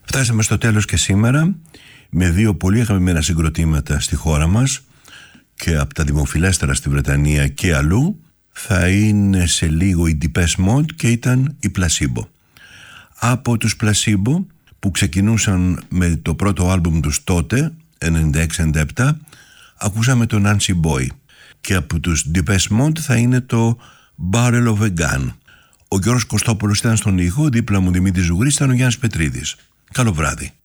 Φτάσαμε στο τέλος και σήμερα με δύο πολύ αγαπημένα συγκροτήματα στη χώρα μας και από τα δημοφιλέστερα στη Βρετανία και αλλού. Θα είναι σε λίγο η Depeche Mode και ήταν η Placebo. Από τους Placebo που ξεκινούσαν με το πρώτο άλμπουμ τους τότε 96-97 ακούσαμε το Nancy Boy και από τους Depeche Mode θα είναι το Barrel of a Gun. Ο Γιώργος Κωστόπουλος ήταν στον ήχο, δίπλα μου Δημήτρης Ζουγρής, ήταν ο Γιάννης Πετρίδης. Καλό βράδυ.